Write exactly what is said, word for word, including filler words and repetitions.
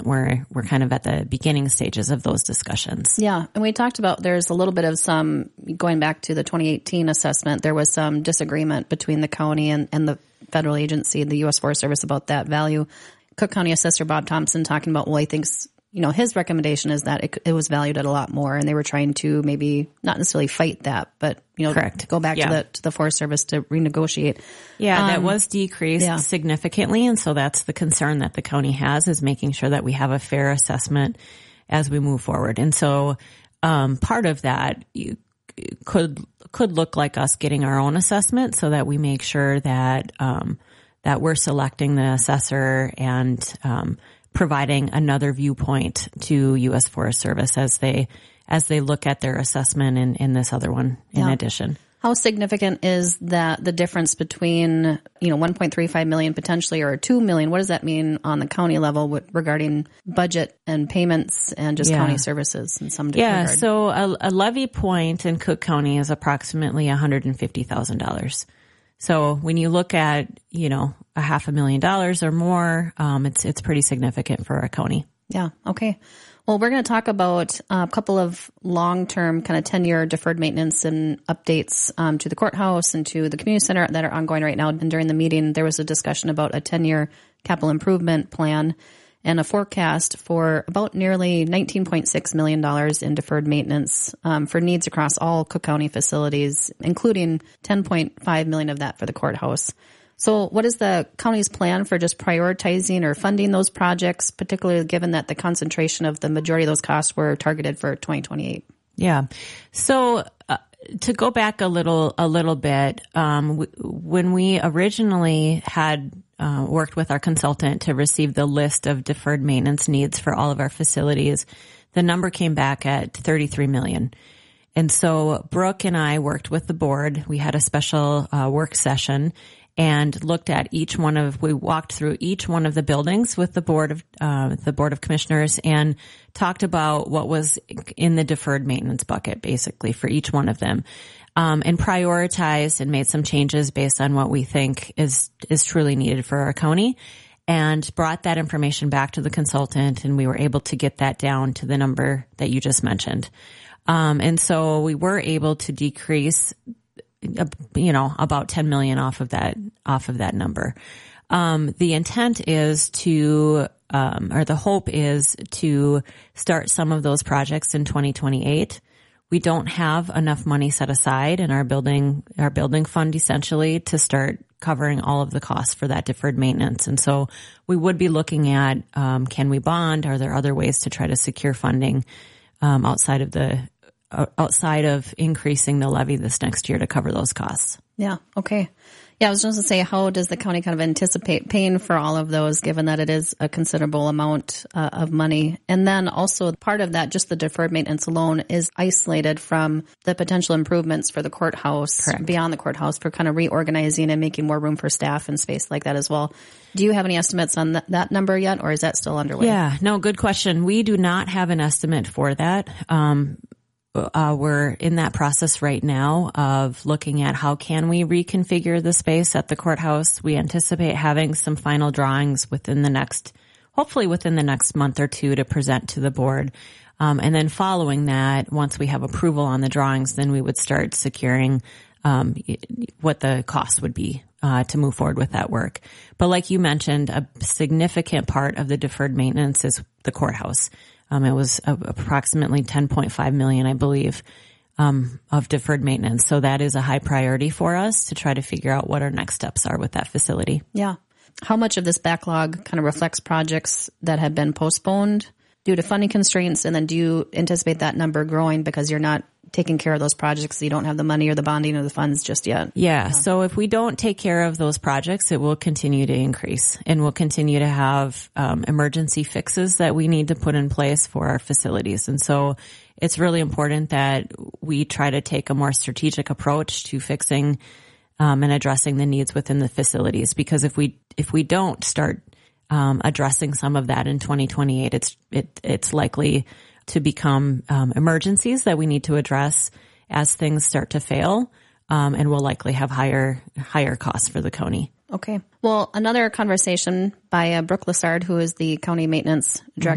we're, we're kind of at the beginning stages of those discussions. Yeah. And we talked about there's a little bit of some, going back to the twenty eighteen assessment, there was some disagreement between the county and, and the federal agency, the U S Forest Service, about that value. Cook County Assessor Bob Thompson talking about, well, he thinks, you know, his recommendation is that it, it was valued at a lot more, and they were trying to maybe not necessarily fight that, but, you know, Correct. go back yeah. to the to the Forest Service to renegotiate. Yeah, um, that was decreased yeah. significantly, and so that's the concern that the county has, is making sure that we have a fair assessment as we move forward. And so um, part of that you, could could look like us getting our own assessment, so that we make sure that um, that we're selecting the assessor and um, providing another viewpoint to U S Forest Service as they as they look at their assessment in, in this other one in yeah. addition. How significant is that, the difference between, you know, one point three five million potentially or two million? What does that mean on the county level with, regarding budget and payments and just yeah. county services in some yeah, regard? so a, a levy point in Cook County is approximately one hundred fifty thousand dollars. So when you look at, you know, a half a million dollars or more, um, it's it's pretty significant for our county. Yeah. Okay. Well, we're going to talk about a couple of long-term kind of ten-year deferred maintenance and updates um, to the courthouse and to the community center that are ongoing right now. And during the meeting, there was a discussion about a ten-year capital improvement plan and a forecast for about nearly nineteen point six million dollars in deferred maintenance um, for needs across all Cook County facilities, including ten point five million dollars of that for the courthouse. So what is the county's plan for just prioritizing or funding those projects, particularly given that the concentration of the majority of those costs were targeted for twenty twenty-eight? Yeah. So uh, to go back a little, a little bit, um, w- when we originally had uh, worked with our consultant to receive the list of deferred maintenance needs for all of our facilities, the number came back at thirty-three million dollars. And so Brooke and I worked with the board. We had a special uh, work session and looked at each one of, we walked through each one of the buildings with the board of, uh, the board of commissioners and talked about what was in the deferred maintenance bucket, basically, for each one of them. Um, and prioritized and made some changes based on what we think is, is truly needed for our county, and brought that information back to the consultant, and we were able to get that down to the number that you just mentioned. Um, and so we were able to decrease, you know, about ten million off of that, off of that number. Um, the intent is to, um, or the hope is to start some of those projects in twenty twenty-eight. We don't have enough money set aside in our building, our building fund essentially to start covering all of the costs for that deferred maintenance. And so we would be looking at, um, can we bond? Are there other ways to try to secure funding, um, outside of the, outside of increasing the levy this next year to cover those costs? Yeah. Okay. Yeah, I was just going to say, how does the county kind of anticipate paying for all of those, given that it is a considerable amount uh, of money? And then also part of that, just the deferred maintenance alone, is isolated from the potential improvements for the courthouse, Correct. Beyond the courthouse, for kind of reorganizing and making more room for staff and space like that as well. Do you have any estimates on that, that number yet, or is that still underway? Yeah, no, good question. We do not have an estimate for that. Um, Uh, we're in that process right now of looking at how can we reconfigure the space at the courthouse. We anticipate having some final drawings within the next, hopefully within the next month or two, to present to the board. Um, and then following that, once we have approval on the drawings, then we would start securing um, what the cost would be uh, to move forward with that work. But like you mentioned, a significant part of the deferred maintenance is the courthouse. Um, it was uh, approximately ten point five million, I believe, um, of deferred maintenance. So that is a high priority for us to try to figure out what our next steps are with that facility. Yeah. How much of this backlog kind of reflects projects that have been postponed due to funding constraints? And then do you anticipate that number growing because you're not taking care of those projects, so you don't have the money or the bonding or the funds just yet? Yeah. So if we don't take care of those projects, it will continue to increase, and we'll continue to have um, emergency fixes that we need to put in place for our facilities. And so it's really important that we try to take a more strategic approach to fixing um, and addressing the needs within the facilities, because if we if we don't start um, addressing some of that in twenty twenty-eight, it's it it's likely to become um, emergencies that we need to address as things start to fail, um, and will likely have higher higher costs for the county. Okay. Well, another conversation by uh, Brooke Lessard, who is the county maintenance director.